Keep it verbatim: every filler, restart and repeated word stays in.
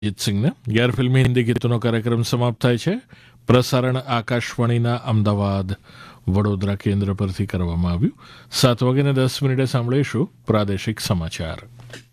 જીતસિંહને ગેરફિલ્મી હિન્દી ગીતોનો કાર્યક્રમ સમાપ્ત થાય છે. પ્રસારણ આકાશવાણીના અમદાવાદ વડોદરા કેન્દ્ર પરથી કરવામાં આવ્યું. સાત વાગ્યાને દસ મિનિટે સાંભળીશું પ્રાદેશિક સમાચાર.